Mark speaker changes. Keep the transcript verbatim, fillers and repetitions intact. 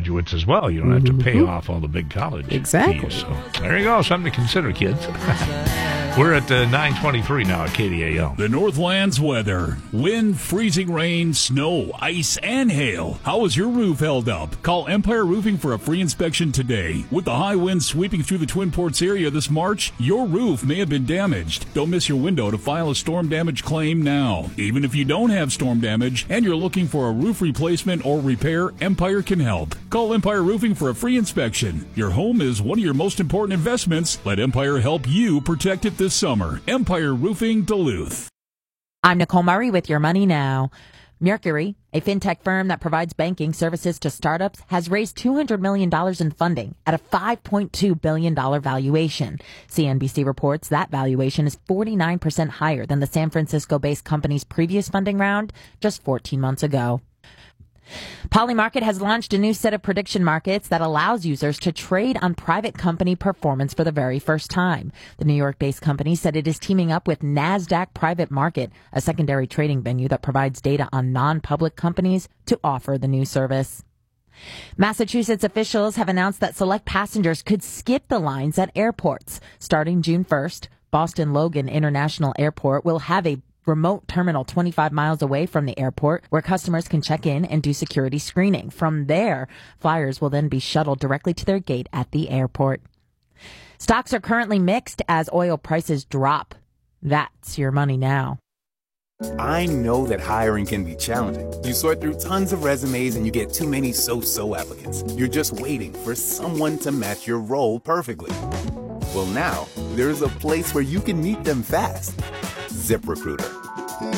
Speaker 1: graduates as well. You don't have to pay off all the big college
Speaker 2: Exactly.
Speaker 1: fees. So there you go. Something to consider, kids. We're at uh, nine twenty-three now at K D A L.
Speaker 3: The Northlands weather. Wind, freezing rain, snow, ice, and hail. How is your roof held up? Call Empire Roofing for a free inspection today. With the high winds sweeping through the Twin Ports area this March, your roof may have been damaged. Don't miss your window to file a storm damage claim now. Even if you don't have storm damage and you're looking for a roof replacement or repair, Empire can help. Call Empire Roofing for a free inspection. Your home is one of your most important investments. Let Empire help you protect it this summer. Empire Roofing Duluth.
Speaker 4: I'm Nicole Murray with Your Money Now. Mercury, a fintech firm that provides banking services to startups, has raised two hundred million dollars in funding at a five point two billion dollars valuation. C N B C reports that valuation is forty-nine percent higher than the San Francisco-based company's previous funding round just fourteen months ago. Polymarket has launched a new set of prediction markets that allows users to trade on private company performance for the very first time. The New York-based company said it is teaming up with NASDAQ Private Market, a secondary trading venue that provides data on non-public companies, to offer the new service. Massachusetts officials have announced that select passengers could skip the lines at airports. Starting June first, Boston Logan International Airport will have a remote terminal twenty-five miles away from the airport where customers can check in and do security screening. From there, flyers will then be shuttled directly to their gate at the airport. Stocks are currently mixed as oil prices drop. That's Your Money Now.
Speaker 5: I know that hiring can be challenging. You sort through tons of resumes and you get too many so-so applicants. You're just waiting for someone to match your role perfectly. Well, now, there's a place where you can meet them fast. ZipRecruiter.